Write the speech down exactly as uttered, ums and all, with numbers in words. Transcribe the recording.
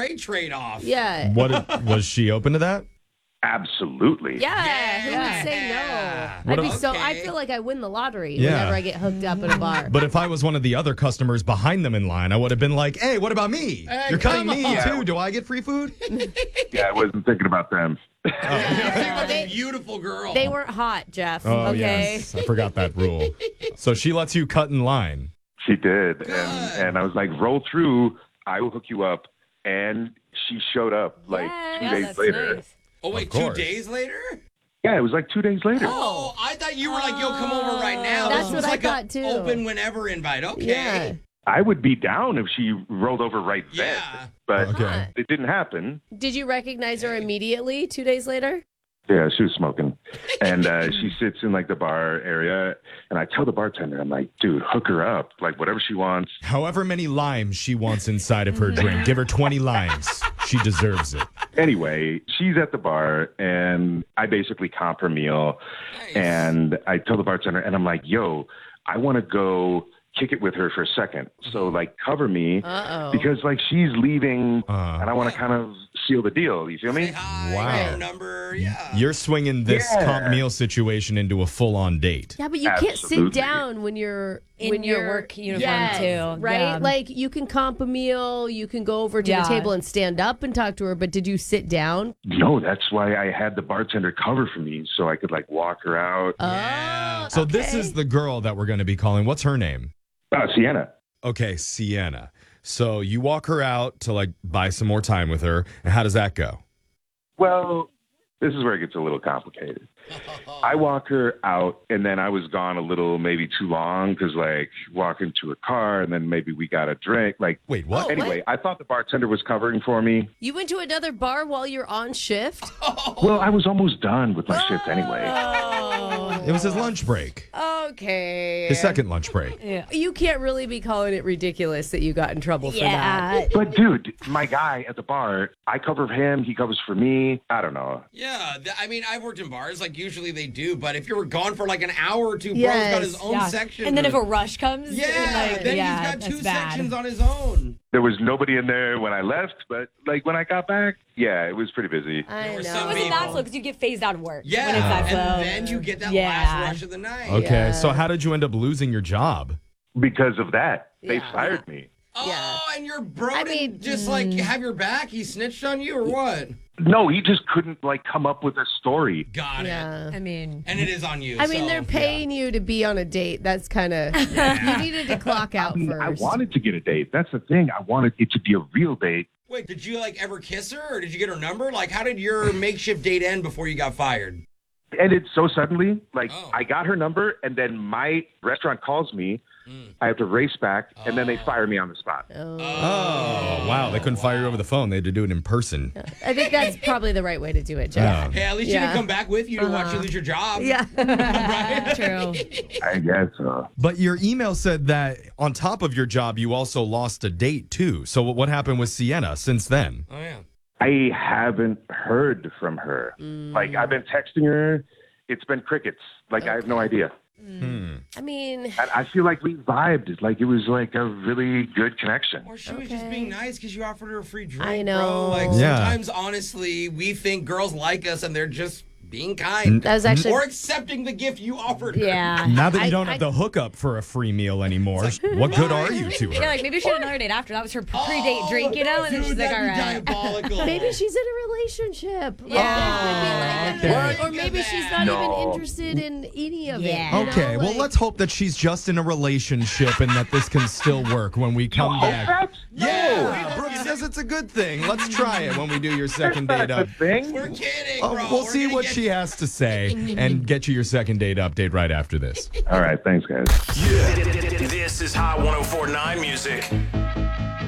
great trade-off. Yeah. What was she open to that? Absolutely. Yeah, Yeah. who would say no? What I'd be a- so. I Okay. feel like I win the lottery Yeah. whenever I get hooked up at a bar. But if I was one of the other customers behind them in line, I would have been like, hey, what about me? Hey, You're cutting come me on. too. Do I get free food? Yeah, I wasn't thinking about them. Yeah, They- beautiful girl. They weren't hot, Jeff. Oh, okay. yes. I forgot that rule. So she lets you cut in line. She did. And, and I was like, roll through. I will hook you up. And she showed up like Yeah, two yeah, days that's later. nice. Oh, wait, Of two course. days later? Yeah, it was like two days later. Oh, I thought you were like, yo, come over right now. That's this was what I like a thought, too. open whenever invite. Okay. Yeah. I would be down if she rolled over right then. Yeah. But Okay. it didn't happen. Did you recognize her immediately two days later? Yeah, she was smoking. And uh, she sits in like the bar area. And I tell the bartender, I'm like, dude, hook her up. Like whatever she wants. However many limes she wants inside of her drink, give her twenty limes. She deserves it. Anyway, she's at the bar and I basically comp her meal. Nice. And I tell the bartender, and I'm like, yo, I want to go kick it with her for a second. So like cover me Uh-oh. because like she's leaving Uh. and I want to kind of seal the deal. You feel Say me? hi, Wow. get her number. Yeah. You're swinging this Yeah. comp meal situation into a full-on date. Yeah, but you can't sit Absolutely. down when you're In when your you're work uniform, Yes, too. right? Yeah. Like you can comp a meal, you can go over to Yeah. the table and stand up and talk to her. But did you sit down? No, that's why I had the bartender cover for me so I could like walk her out. Yeah. Oh, So this okay. is the girl that we're going to be calling. What's her name? Uh, Sienna. Okay, Sienna. So you walk her out to like buy some more time with her. And how does that go? Well, this is where it gets a little complicated. I walk her out, and then I was gone a little, maybe too long, because like walking to a car, and then maybe we got a drink. Like, Wait, what? Oh, anyway, I thought the bartender was covering for me. You went to another bar while you're on shift? Well, I was almost done with my shift anyway. Oh, It was his lunch break. okay. His second lunch break. Yeah. You can't really be calling it ridiculous that you got in trouble for Yeah. that. But dude, my guy at the bar, I cover for him, he covers for me. I don't know. Yeah, th- I mean, I've worked in bars like usually they do, but if you were gone for like an hour or two, bro's Yes. got his own Yeah. section. And then to- if a rush comes, yeah, like, then yeah, he's got that's two bad. sections on his own. There was nobody in there when I left, but like when I got back, yeah, it was pretty busy. I There were know. some It wasn't people. that slow because you get phased out of work Yeah, when it's that slow. and then you get that Yeah. last rush of the night. Okay, Yeah. so how did you end up losing your job? Because of that, they Yeah. fired me. Oh, Yeah. and your bro I didn't mean- just like have your back? He snitched on you or what? No, he just couldn't like come up with a story. Got it. Yeah. I mean, And it is on you. I mean, so, they're paying you to be on a date. That's kind of you needed to clock out I mean, first. I wanted to get a date. That's the thing. I wanted it to be a real date. Yeah. Wait, did you like ever kiss her or did you get her number? Like, how did your makeshift date end before you got fired? Ended so suddenly. Like Oh. I got her number, and then my restaurant calls me. Mm. I have to race back, and then they Oh. fire me on the spot. Oh. Oh, wow. They couldn't fire you over the phone. They had to do it in person. I think that's probably the right way to do it, Jeff. Oh. Hey, at least she Yeah. didn't come back with you to watch Uh-huh. you lose your job. Yeah. true. I guess. Uh, But your email said that on top of your job, you also lost a date too. So what happened with Sienna since then? Oh, yeah. I haven't heard from her. Like I've been texting her. It's been crickets. Like I have no idea. Hmm. I mean, And I feel like we vibed. Like it was like a really good connection. Or she was just Okay. being nice because you offered her a free drink. I Bro. know. Like Yeah. sometimes, honestly, we think girls like us and they're just being kind. that was actually Or accepting the gift you offered her. Yeah. Now that you I- don't I- have the hookup for a free meal anymore, what good are you to Yeah, her? like maybe she had another date after. That was her pre-date Oh, drink, you know? And then dude, she's like, all that'd be right. diabolical. maybe she's in a relationship. Like, Yeah. it could be like Okay. that. Or maybe she's not No. even interested in any of Yeah. it. you know? Okay, well, Like- let's hope that she's just in a relationship and that this can still work when we come Hope back. that? Yeah, Brooke says it's a good thing. Let's try it when we do your second date up. thing. We're kidding, Oh, bro. we'll We're see gonna what get- she has to say and get you your second date update right after this. All right, thanks, guys. Yeah. This is Hot ten forty-nine music.